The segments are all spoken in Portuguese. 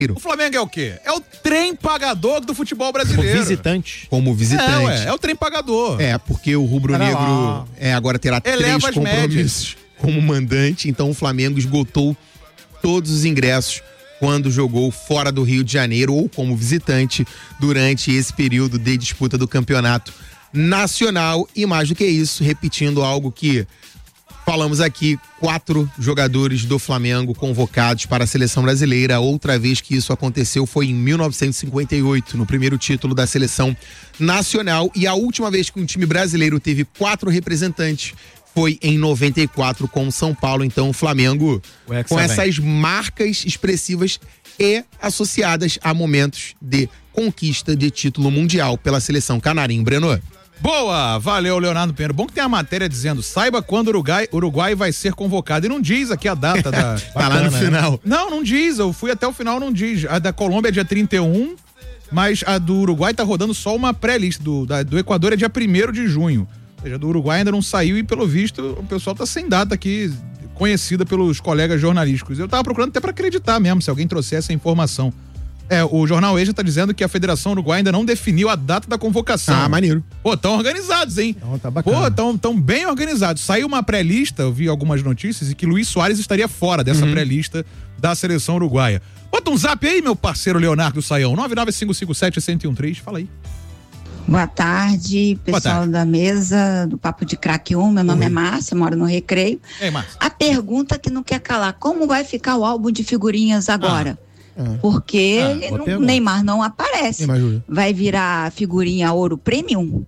O Flamengo é o quê? É o trem pagador do futebol brasileiro. Como visitante. É o trem pagador. Porque o rubro-negro agora terá Eleva 3 as compromissos médias. como mandante, então o Flamengo esgotou todos os ingressos quando jogou fora do Rio de Janeiro ou como visitante durante esse período de disputa do campeonato nacional. E mais do que isso, repetindo algo que falamos aqui, 4 jogadores do Flamengo convocados para a seleção brasileira. Outra vez que isso aconteceu foi em 1958, no primeiro título da seleção nacional. E a última vez que um time brasileiro teve 4 representantes foi em 94 com o São Paulo. Então o Flamengo, com essas marcas expressivas e associadas a momentos de conquista de título mundial pela seleção canarinho. Breno. Boa, valeu, Leonardo Pinheiro. Bom que tem a matéria dizendo, saiba quando o Uruguai vai ser convocado. E não diz aqui a data da... Tá lá no final. Não diz, eu fui até o final, não diz. A da Colômbia é dia 31, mas a do Uruguai tá rodando só uma pré-lista. Do Equador é dia 1º de junho. Ou seja, do Uruguai ainda não saiu e, pelo visto, o pessoal tá sem data aqui, conhecida pelos colegas jornalísticos. Eu tava procurando até pra acreditar mesmo, se alguém trouxer essa informação. O Jornal Extra tá dizendo que a Federação Uruguai ainda não definiu a data da convocação. Ah, maneiro. Pô, tão organizados, hein? Então, tá bacana. Pô, tão bem organizados. Saiu uma pré-lista, eu vi algumas notícias, e que Luiz Soares estaria fora dessa pré-lista da seleção uruguaia. Bota um zap aí, meu parceiro Leonardo Saião, 99557-1013, fala aí. Boa tarde, pessoal da mesa do Papo de Craque 1, meu nome é Márcia, moro no Recreio. Ei, Márcia. A pergunta que não quer calar, como vai ficar o álbum de figurinhas agora? Porque o Neymar não aparece. Vai virar figurinha ouro premium?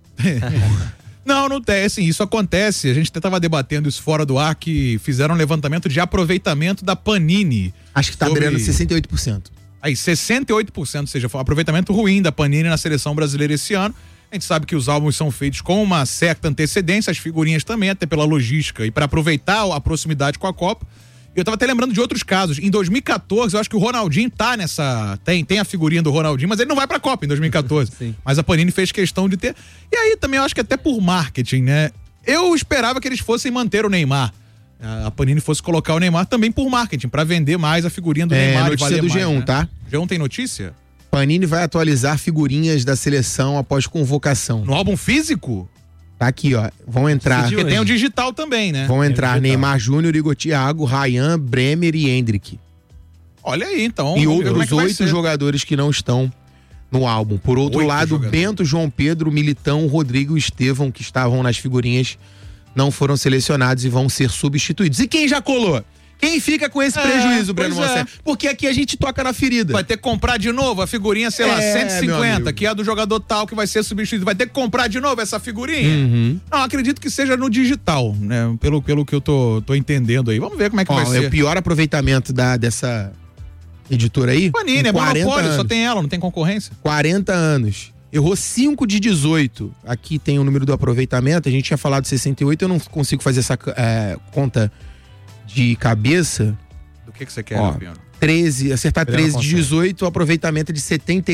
Não tem, assim, isso acontece, a gente até tava debatendo isso fora do ar, que fizeram um levantamento de aproveitamento da Panini. Acho que tá beirando 68%. Aí, 68%, ou seja, foi um aproveitamento ruim da Panini na seleção brasileira esse ano. A gente sabe que os álbuns são feitos com uma certa antecedência, as figurinhas também, até pela logística e para aproveitar a proximidade com a Copa. Eu tava até lembrando de outros casos. Em 2014, eu acho que o Ronaldinho tá nessa... Tem a figurinha do Ronaldinho, mas ele não vai pra Copa em 2014. Mas a Panini fez questão de ter. E aí também eu acho que até por marketing, né? Eu esperava que eles fossem manter o Neymar. A Panini fosse colocar o Neymar também por marketing, pra vender mais a figurinha do Neymar. Notícia do G1, né? tá? G1 tem notícia? Panini vai atualizar figurinhas da seleção após convocação. No álbum físico? Tá aqui, ó. Vão entrar. Porque tem o digital também, né? Vão entrar Neymar Júnior, Igor Thiago, Ryan, Bremer e Hendrick. Olha aí, então. E outros 8 jogadores que não estão no álbum. Por outro lado, Bento, João Pedro, Militão, Rodrigo e Estevão, que estavam nas figurinhas, não foram selecionados e vão ser substituídos. E quem já colou? Quem fica com esse prejuízo, Breno Moncé? Porque aqui a gente toca na ferida. Vai ter que comprar de novo a figurinha, sei lá, 150, que é a do jogador tal que vai ser substituído. Vai ter que comprar de novo essa figurinha? Não, acredito que seja no digital, né? Pelo que eu tô entendendo aí. Vamos ver como é que vai ser. É o pior aproveitamento dessa editora aí. Panini, é monopólio, só tem ela, não tem concorrência. 40 anos. Errou 5 de 18. Aqui tem o número do aproveitamento. A gente tinha falado 68, eu não consigo fazer essa conta de cabeça. Do que você quer, Piano? 13, acertar 13 de 18, o aproveitamento é de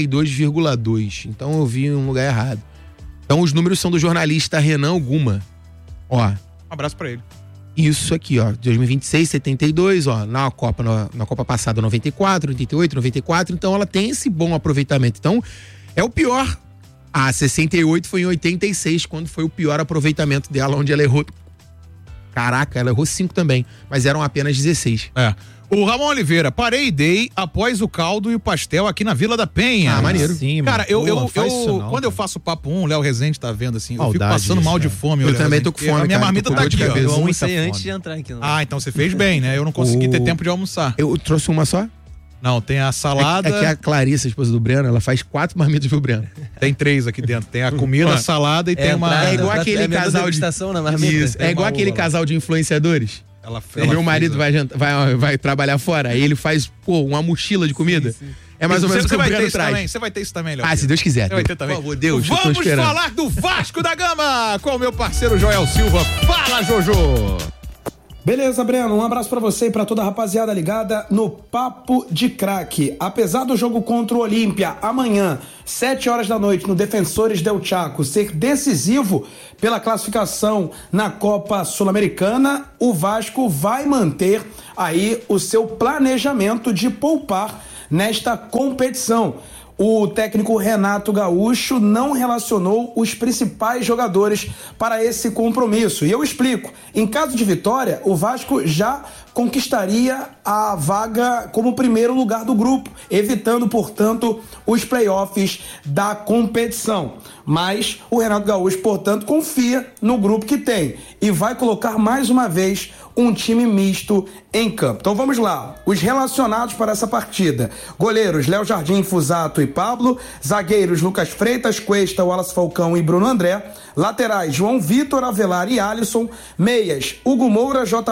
72,2. Então eu vi um lugar errado. Então os números são do jornalista Renan Guma. Ó. Um abraço pra ele. Isso aqui, ó. 2026, 72, ó. Na Copa passada, 94, 88, 94. Então ela tem esse bom aproveitamento. Então é o pior. A 68 foi em 86, quando foi o pior aproveitamento dela, onde ela errou. Caraca, ela errou 5 também, mas eram apenas 16. O Ramon Oliveira, parei e dei após o caldo e o pastel aqui na Vila da Penha. Ah, maneiro. Sim, cara, mano. Quando eu faço papo 1, o Léo Rezende tá vendo assim, Maldade, eu fico passando mal de fome. Eu também tô com fome, A minha marmita tá aqui, ó. Eu almocei antes de entrar aqui. Então você fez bem, né? Eu não consegui ter tempo de almoçar. Eu trouxe uma só? Não, tem a salada. É que a Clarissa, a esposa do Breno, ela faz 4 marmitas pro Breno. Tem 3 aqui dentro. Tem a comida, a salada e tem uma... É igual aquele casal de... na marmita. Isso, é igual aquele casal de influenciadores. Meu marido vai trabalhar fora, aí ele faz, uma mochila de comida. Sim. É mais ou menos o que o Breno traz. Você vai ter isso também, Léo. Se Deus quiser. Você vai ter também. Por favor, Deus, vamos falar do Vasco da Gama com o meu parceiro Joel Silva. Fala, Jojo! Beleza, Breno, um abraço pra você e pra toda a rapaziada ligada no Papo de Craque. Apesar do jogo contra o Olímpia amanhã, 7h da noite, no Defensores del Chaco, ser decisivo pela classificação na Copa Sul-Americana, o Vasco vai manter aí o seu planejamento de poupar nesta competição. O técnico Renato Gaúcho não relacionou os principais jogadores para esse compromisso. E eu explico. Em caso de vitória, o Vasco já conquistaria a vaga como primeiro lugar do grupo, evitando, portanto, os playoffs da competição. Mas o Renato Gaúcho, portanto, confia no grupo que tem e vai colocar mais uma vez um time misto em campo. Então vamos lá, os relacionados para essa partida: goleiros Léo Jardim, Fusato e Pablo, zagueiros Lucas Freitas, Cuesta, Wallace Falcão e Bruno André, laterais João Vitor, Avelar e Alisson, meias Hugo Moura, J.